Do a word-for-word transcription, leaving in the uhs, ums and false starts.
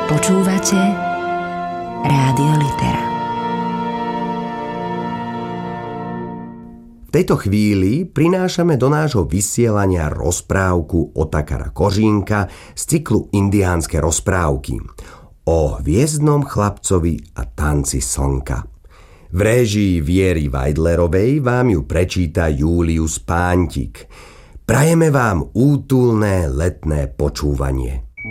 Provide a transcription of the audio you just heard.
Počúvate Rádio Litera. V tejto chvíli prinášame do nášho vysielania rozprávku Otakara Kožínka z cyklu Indiánske rozprávky o hviezdnom chlapcovi a tanci slnka. V réžii Viery Weidlerovej vám ju prečíta Julius Pántik. Prajeme vám útulné letné počúvanie.